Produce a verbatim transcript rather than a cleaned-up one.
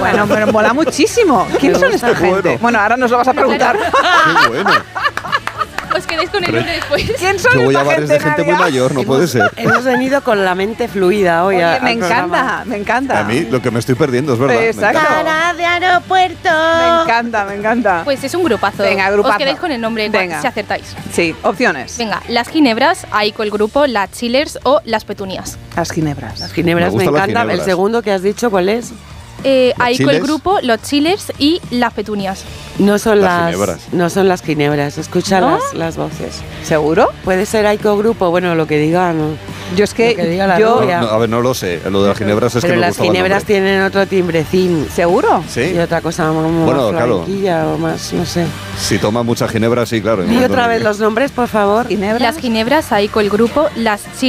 Bueno, pero mola muchísimo. ¿Quién son esta gente? Bueno. Bueno, ahora nos lo vas a preguntar. Qué bueno. Os quedáis con el Pero- nombre después. ¿Quién son Yo voy a esta bares gente, de gente muy Nadia? mayor, no puede ser. Hemos venido con la mente fluida hoy. Oye, a- me al programa. encanta, me encanta. A mí lo que me estoy perdiendo es verdad. me Exacto. encanta. Cara de aeropuerto. Me encanta, me encanta. Pues es un grupazo. Venga, grupazo. Os quedáis con el nombre Venga. si acertáis. Sí, opciones. Venga, las ginebras, ahí con el grupo, las chillers o las petunias. Las ginebras. Las ginebras Me me, gustan las encantan. ginebras. El segundo que has dicho, ¿cuál es? Eh, ¿Las ahí con el chiles? grupo, los chillers y las petunias. No son Las las, ginebras. no son las ginebras. Escucha ¿No? las, las voces. ¿Seguro? Puede ser Aiko Grupo, bueno, lo que diga, ¿no? Yo es Lo que diga la que yo... rubia. No, a ver, no lo sé. Lo de las ginebras es Pero que me las gustaba el ginebras nombre. tienen otro timbrecín. ¿Seguro? Sí. Y otra cosa más Bueno, claro. flamenquilla o más, no sé. Si toma mucha ginebra, sí, claro. Di otra vez los nombres, por favor. ¿Ginebras? Las ginebras, ahí con el grupo, las chillers